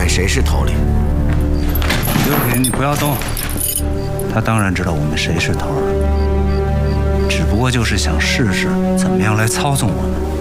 谁是头领。 刘品，你不要动。他当然知道我们谁是头儿，只不过就是想试试怎么样来操纵我们。